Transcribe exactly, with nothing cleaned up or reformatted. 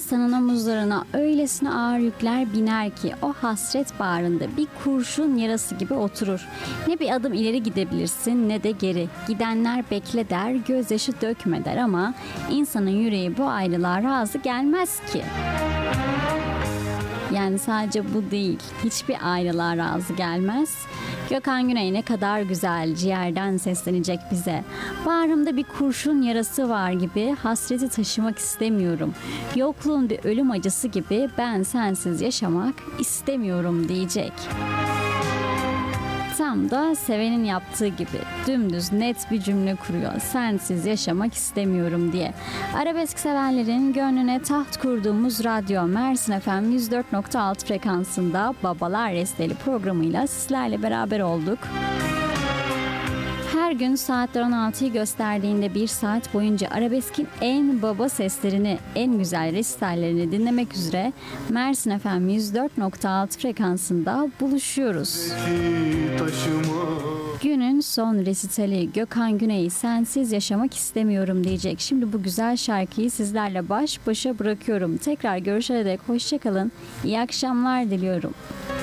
İnsanın omuzlarına öylesine ağır yükler biner ki o hasret bağrında bir kurşun yarası gibi oturur. Ne bir adım ileri gidebilirsin ne de geri. Gidenler bekle der, gözyaşı dökme der ama insanın yüreği bu ayrılığa razı gelmez ki. Yani sadece bu değil, hiçbir ayrılığa razı gelmez. Gökhan Güney ne kadar güzel ciğerden seslenecek bize. Bağrımda bir kurşun yarası var gibi hasreti taşımak istemiyorum. Yokluğun bir ölüm acısı gibi ben sensiz yaşamak istemiyorum diyecek. Tam da sevenin yaptığı gibi dümdüz net bir cümle kuruyor. Sensiz yaşamak istemiyorum diye. Arabesk severlerin gönlüne taht kurduğumuz radyo Mersin F M yüz dört nokta altı frekansında Babalar Resteli programıyla sizlerle beraber olduk. Her gün saatler on altıyı gösterdiğinde bir saat boyunca arabeskin en baba seslerini, en güzel resitallerini dinlemek üzere Mersin F M yüz dört nokta altı frekansında buluşuyoruz. Günün son resitali Gökhan Güney sensiz yaşamak istemiyorum diyecek. Şimdi bu güzel şarkıyı sizlerle baş başa bırakıyorum. Tekrar görüşene dek hoşça kalın. İyi akşamlar diliyorum.